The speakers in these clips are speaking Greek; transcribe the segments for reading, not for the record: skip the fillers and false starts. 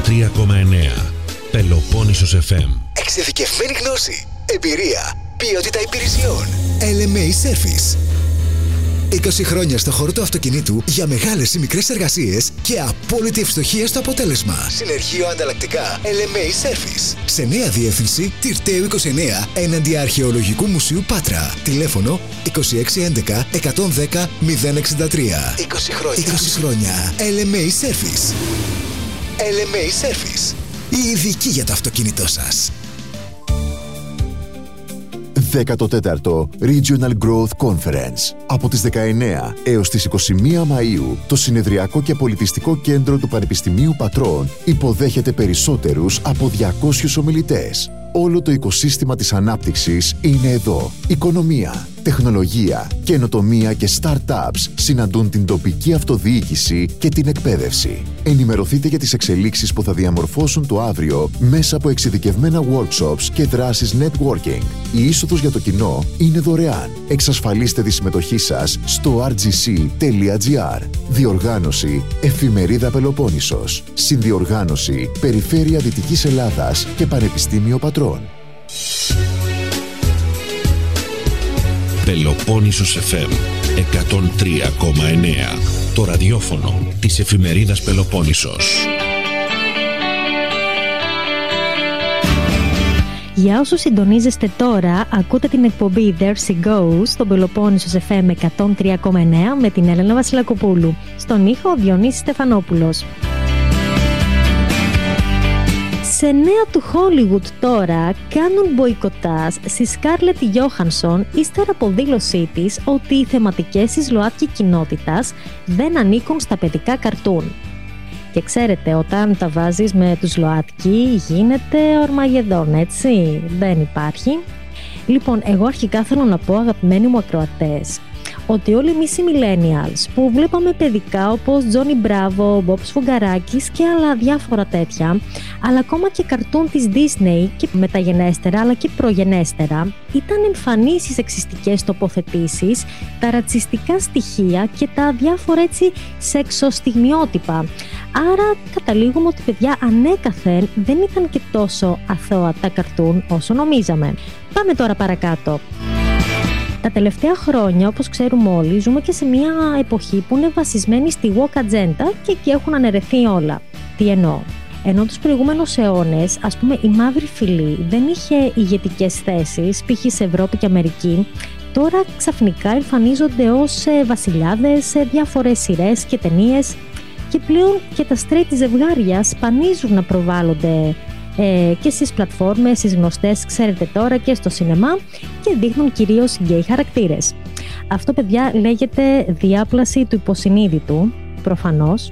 103,9. Πελοπόννησος FM. Εξειδικευμένη γνώση, εμπειρία, ποιότητα υπηρεσιών. LMA Service. 20 χρόνια στο χώρο του αυτοκινήτου για μεγάλες ή μικρές εργασίες και απόλυτη ευστοχία στο αποτέλεσμα. Συνεργείο ανταλλακτικά LMA Service. Σε νέα διεύθυνση Τυρτέου 29 έναντι Αρχαιολογικού Μουσείου Πάτρα. Τηλέφωνο 2611 110 063. 20 χρόνια. 20 χρόνια. LMA Service. LMA Service. Η ειδική για το αυτοκίνητό σας. 14ο Regional Growth Conference. Από τις 19 έως τις 21 Μαΐου, το Συνεδριακό και Πολιτιστικό Κέντρο του Πανεπιστημίου Πατρών υποδέχεται περισσότερους από 200 ομιλητές. Όλο το οικοσύστημα της ανάπτυξης είναι εδώ. Οικονομία, τεχνολογία, καινοτομία και startups συναντούν την τοπική αυτοδιοίκηση και την εκπαίδευση. Ενημερωθείτε για τις εξελίξεις που θα διαμορφώσουν το αύριο μέσα από εξειδικευμένα workshops και δράσεις networking. Η είσοδος για το κοινό είναι δωρεάν. Εξασφαλίστε τη συμμετοχή σας στο rgc.gr. Διοργάνωση Εφημερίδα Πελοπόννησος. Συνδιοργάνωση Περιφέρεια Δυτικής Ελλάδας και Πανεπιστήμιο Πατρών. Πελοπόννησος FM 103,9. Το ραδιόφωνο της Εφημερίδας Πελοπόννησος. Για όσους συντονίζεστε τώρα, ακούτε την εκπομπή There She Goes στον Πελοπόννησος FM 103,9 με την Έλενα Βασιλακοπούλου. Στον ήχο Διονύσης Στεφανόπουλος. Σε νέα του Hollywood τώρα κάνουν μποϊκοτάζ στη Σκάρλετ Γιόχανσον ύστερα από δήλωσή της ότι οι θεματικές της ΛΟΑΤΚΙ κοινότητας δεν ανήκουν στα παιδικά καρτούν. Και ξέρετε, όταν τα βάζεις με τους ΛΟΑΤΚΙ γίνεται Ορμαγεδόν, έτσι, δεν υπάρχει. Λοιπόν, εγώ αρχικά θέλω να πω, αγαπημένοι μου ακροατές, ότι όλοι εμείς οι millennials που βλέπαμε παιδικά όπως Τζόνι Μπράβο, Μπομπ Σφουγγαράκης και άλλα διάφορα τέτοια, αλλά ακόμα και καρτούν της Disney και μεταγενέστερα αλλά και προγενέστερα, ήταν εμφανείς οι σεξιστικές τοποθετήσεις, τα ρατσιστικά στοιχεία και τα διάφορα έτσι σεξοστιγμιότυπα. Άρα καταλήγουμε ότι, παιδιά, ανέκαθεν δεν ήταν και τόσο αθώα τα καρτούν όσο νομίζαμε. Πάμε τώρα παρακάτω. Τα τελευταία χρόνια, όπως ξέρουμε όλοι, ζούμε και σε μια εποχή που είναι βασισμένη στη woke agenda και εκεί έχουν αναιρεθεί όλα. Τι εννοώ? Ενώ τους προηγούμενους αιώνες, ας πούμε, η μαύρη φυλή δεν είχε ηγετικές θέσεις, π.χ. σε Ευρώπη και Αμερική, τώρα ξαφνικά εμφανίζονται ως βασιλιάδες σε διάφορες σειρές και ταινίες και πλέον και τα straight ζευγάρια σπανίζουν να προβάλλονται και στις πλατφόρμες, στις γνωστές, ξέρετε τώρα, και στο σινεμά και δείχνουν κυρίως γκέι χαρακτήρες. Αυτό, παιδιά, λέγεται διάπλαση του υποσυνείδητου, προφανώς.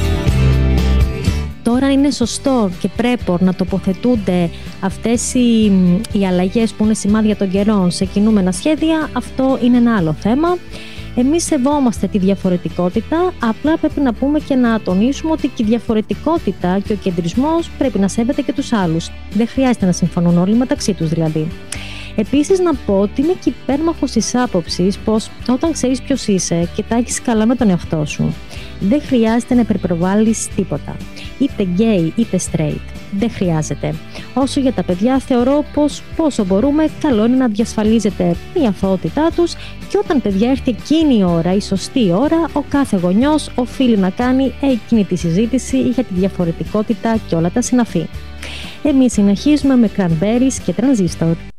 Τώρα είναι σωστό και πρέπει να τοποθετούνται αυτές οι αλλαγές που είναι σημάδια των καιρών σε κινούμενα σχέδια, αυτό είναι ένα άλλο θέμα. Εμείς σεβόμαστε τη διαφορετικότητα, απλά πρέπει να πούμε και να τονίσουμε ότι και η διαφορετικότητα και ο κεντρισμός πρέπει να σέβεται και τους άλλους. Δεν χρειάζεται να συμφωνούν όλοι μεταξύ τους δηλαδή. Επίσης να πω ότι είμαι και υπέρμαχος της άποψης πως όταν ξέρεις ποιος είσαι και τα έχεις καλά με τον εαυτό σου, δεν χρειάζεται να υπερπροβάλλεις τίποτα. Είτε γκέι είτε straight. Δεν χρειάζεται. Όσο για τα παιδιά, θεωρώ πως όσο μπορούμε, καλό είναι να διασφαλίζεται η αθωότητά τους και όταν, παιδιά, έρθει εκείνη η ώρα, η σωστή ώρα, ο κάθε γονιός οφείλει να κάνει εκείνη τη συζήτηση για τη διαφορετικότητα και όλα τα συναφή. Εμείς συνεχίζουμε με Cranberries και Transistor.